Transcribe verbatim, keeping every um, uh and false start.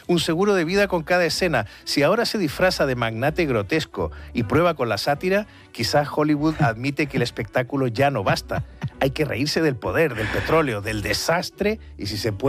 un seguro de vida con cada escena. Si ahora se disfraza de magnate grotesco y prueba con la sátira, quizás Hollywood admite que el espectáculo ya no basta. Hay que reírse del poder, del petróleo, del desastre y, si se puede,